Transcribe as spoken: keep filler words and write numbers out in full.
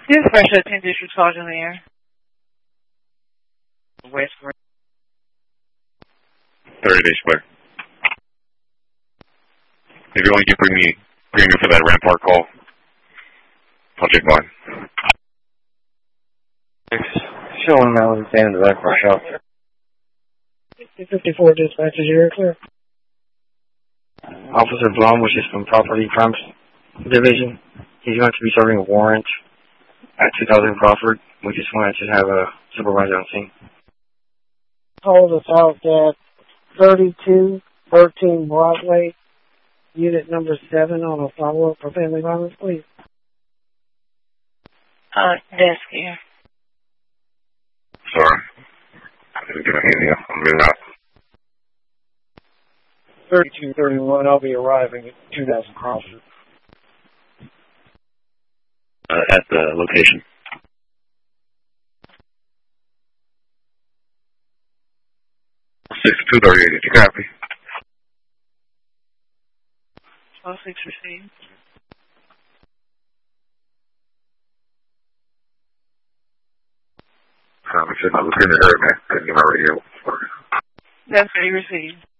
Dispatch at ten District Sergeant there. West Green. thirty days square. If you want, you can bring me, bring me for that Rampart call. I'll check mine. Showing that was the end of that for shop. fifty-four dispatch, is your clear? Officer Blum, which is from Property Crimes Division. He's going to be serving a warrant at two thousand Crawford. We just wanted to have a supervisor on scene. Hold us out at thirty-two thirteen Broadway, unit number seven on a follow-up for family violence, please. Uh, desk here. Sorry. I didn't get anything else. I'm really not. thirty-two thirty-one, I'll be arriving at two thousand Crawford. Uh, at the location. six two thirty-eight, did you copy? twelve six received. Um, I said my lieutenant heard me. Couldn't get my radio. That's what he received.